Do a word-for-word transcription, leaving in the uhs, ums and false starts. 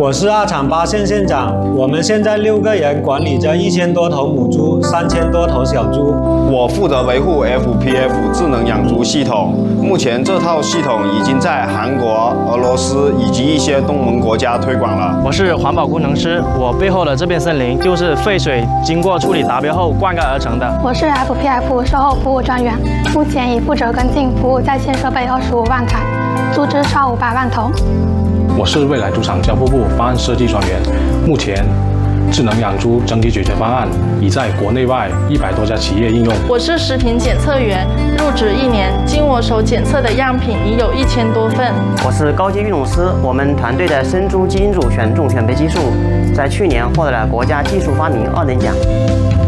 我是二厂八线线长，我们现在六个人管理着一千多头母猪，三千多头小猪。 我负责维护 F P F 智能养猪系统，目前这套系统已经在韩国、俄罗斯以及一些东盟国家推广了。 我是环保工程师，我背后的这片森林就是废水经过处理达标后灌溉而成的。 我是 F P F 售后服务专员，目前已负责跟进服务在线设备二十五万台，猪只超五百万头。 我是未来猪场交付部方案设计专员，目前智能养猪整体解决方案已在国内外一百多家企业应用。 我是食品检测员，入职一年，经我手检测的样品已有一千多份。 我是高级育种师，我们团队的生猪基因组选种选培技术在去年获得了国家技术发明二等奖。